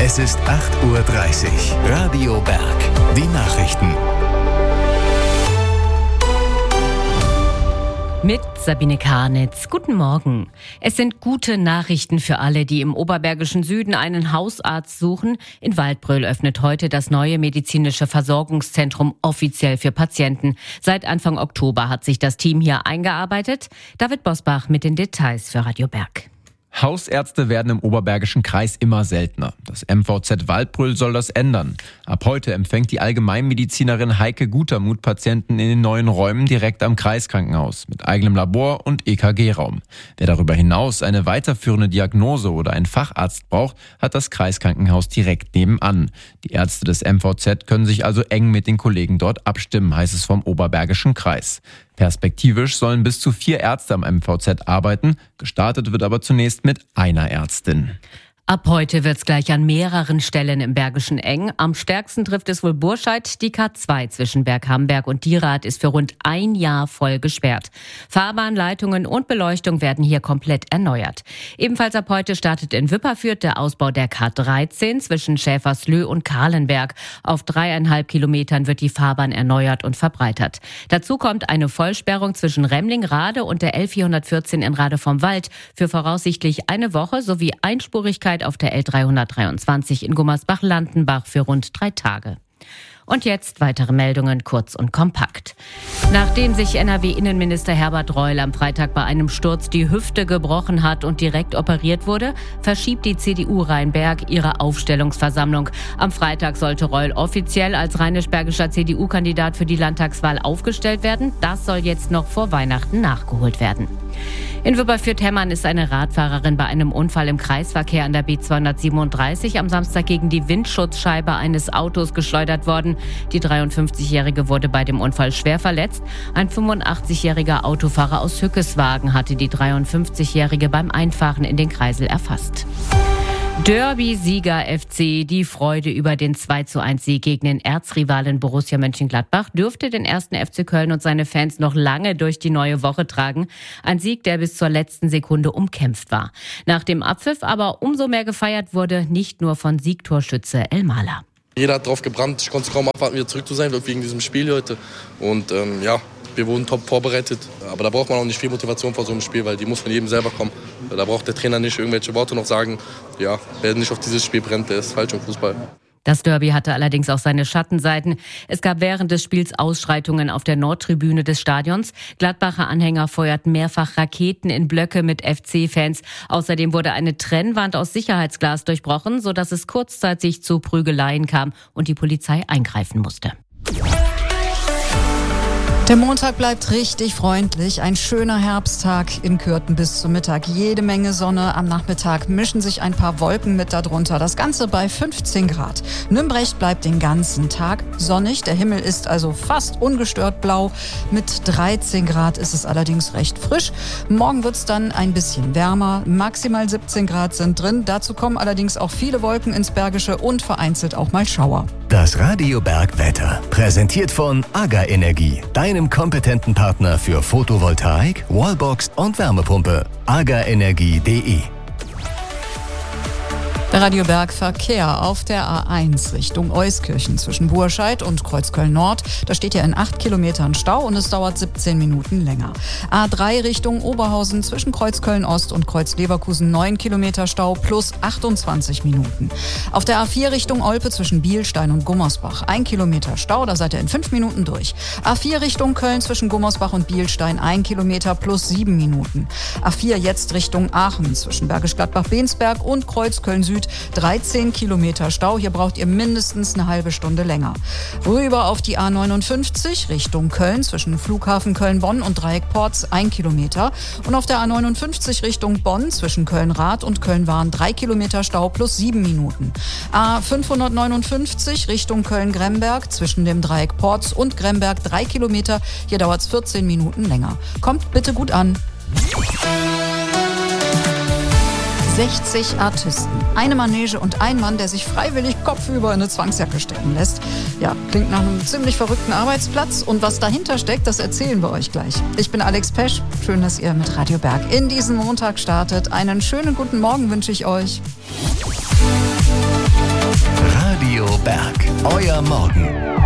Es ist 8:30 Uhr. Radio Berg. Die Nachrichten. Mit Sabine Karnitz. Guten Morgen. Es sind gute Nachrichten für alle, die im oberbergischen Süden einen Hausarzt suchen. In Waldbröl öffnet heute das neue medizinische Versorgungszentrum offiziell für Patienten. Seit Anfang Oktober hat sich das Team hier eingearbeitet. David Bosbach mit den Details für Radio Berg. Hausärzte werden im Oberbergischen Kreis immer seltener. Das MVZ Waldbröl soll das ändern. Ab heute empfängt die Allgemeinmedizinerin Heike Gutermuth Patienten in den neuen Räumen direkt am Kreiskrankenhaus mit eigenem Labor und EKG-Raum. Wer darüber hinaus eine weiterführende Diagnose oder einen Facharzt braucht, hat das Kreiskrankenhaus direkt nebenan. Die Ärzte des MVZ können sich also eng mit den Kollegen dort abstimmen, heißt es vom Oberbergischen Kreis. Perspektivisch sollen bis zu 4 Ärzte am MVZ arbeiten. Gestartet wird aber zunächst mit einer Ärztin. Ab heute wird's gleich an mehreren Stellen im Bergischen eng. Am stärksten trifft es wohl Burscheid. Die K2 zwischen Berghamberg und Dierath ist für rund ein Jahr voll gesperrt. Fahrbahnleitungen und Beleuchtung werden hier komplett erneuert. Ebenfalls ab heute startet in Wipperfürth der Ausbau der K13 zwischen Schäferslö und Kahlenberg. Auf 3,5 Kilometern wird die Fahrbahn erneuert und verbreitert. Dazu kommt eine Vollsperrung zwischen Remling-Rade und der L414 in Rade vom Wald für voraussichtlich eine Woche sowie Einspurigkeit auf der L323 in Gummersbach-Landenbach für rund 3 Tage. Und jetzt weitere Meldungen kurz und kompakt. Nachdem sich NRW-Innenminister Herbert Reul am Freitag bei einem Sturz die Hüfte gebrochen hat und direkt operiert wurde, verschiebt die CDU Rheinberg ihre Aufstellungsversammlung. Am Freitag sollte Reul offiziell als rheinisch-bergischer CDU-Kandidat für die Landtagswahl aufgestellt werden. Das soll jetzt noch vor Weihnachten nachgeholt werden. In Wipperfürth-Hemmern ist eine Radfahrerin bei einem Unfall im Kreisverkehr an der B237 am Samstag gegen die Windschutzscheibe eines Autos geschleudert worden. Die 53-Jährige wurde bei dem Unfall schwer verletzt. Ein 85-jähriger Autofahrer aus Hückeswagen hatte die 53-Jährige beim Einfahren in den Kreisel erfasst. Derby-Sieger FC, die Freude über den 2:1-Sieg gegen den Erzrivalen Borussia Mönchengladbach dürfte den 1. FC Köln und seine Fans noch lange durch die neue Woche tragen. Ein Sieg, der bis zur letzten Sekunde umkämpft war. Nach dem Abpfiff aber umso mehr gefeiert wurde, nicht nur von Siegtorschütze Elmaler. Jeder hat drauf gebrannt, ich konnte es kaum abwarten, wieder zurück zu sein, wegen diesem Spiel heute. Und wir wurden top vorbereitet. Aber da braucht man auch nicht viel Motivation vor so einem Spiel, weil die muss von jedem selber kommen. Da braucht der Trainer nicht irgendwelche Worte noch sagen. Ja, wer nicht auf dieses Spiel brennt, der ist falsch im Fußball. Das Derby hatte allerdings auch seine Schattenseiten. Es gab während des Spiels Ausschreitungen auf der Nordtribüne des Stadions. Gladbacher Anhänger feuerten mehrfach Raketen in Blöcke mit FC-Fans. Außerdem wurde eine Trennwand aus Sicherheitsglas durchbrochen, sodass es kurzzeitig zu Prügeleien kam und die Polizei eingreifen musste. Der Montag bleibt richtig freundlich. Ein schöner Herbsttag in Kürten bis zum Mittag. Jede Menge Sonne. Am Nachmittag mischen sich ein paar Wolken mit darunter. Das Ganze bei 15 Grad. Nümbrecht bleibt den ganzen Tag sonnig. Der Himmel ist also fast ungestört blau. Mit 13 Grad ist es allerdings recht frisch. Morgen wird es dann ein bisschen wärmer. Maximal 17 Grad sind drin. Dazu kommen allerdings auch viele Wolken ins Bergische und vereinzelt auch mal Schauer. Das Radio Berg Wetter. Präsentiert von AGA Energie. Deinem kompetenten Partner für Photovoltaik, Wallbox und Wärmepumpe. agaenergie.de. Der Radio Berg Verkehr auf der A1 Richtung Euskirchen zwischen Burscheid und Kreuzköln Nord. Da steht ja in 8 Kilometern Stau und es dauert 17 Minuten länger. A3 Richtung Oberhausen zwischen Kreuzköln Ost und Kreuz-Leverkusen 9 Kilometer Stau plus 28 Minuten. Auf der A4 Richtung Olpe zwischen Bielstein und Gummersbach 1 Kilometer Stau, da seid ihr in 5 Minuten durch. A4 Richtung Köln zwischen Gummersbach und Bielstein 1 Kilometer plus 7 Minuten. A4 jetzt Richtung Aachen zwischen Bergisch Gladbach-Bensberg und Kreuzköln Süd 13 Kilometer Stau. Hier braucht ihr mindestens eine halbe Stunde länger. Rüber auf die A59 Richtung Köln zwischen Flughafen Köln-Bonn und Dreieck Porz 1 Kilometer. Und auf der A59 Richtung Bonn zwischen Köln-Rath und Köln-Wahn 3 Kilometer Stau plus 7 Minuten. A559 Richtung Köln-Gremberg zwischen dem Dreieck Porz und Gremberg 3 Kilometer. Hier dauert es 14 Minuten länger. Kommt bitte gut an. 60 Artisten, eine Manege und ein Mann, der sich freiwillig kopfüber in eine Zwangsjacke stecken lässt. Ja, klingt nach einem ziemlich verrückten Arbeitsplatz. Und was dahinter steckt, das erzählen wir euch gleich. Ich bin Alex Pesch. Schön, dass ihr mit Radio Berg in diesen Montag startet. Einen schönen guten Morgen wünsche ich euch. Euer Morgen.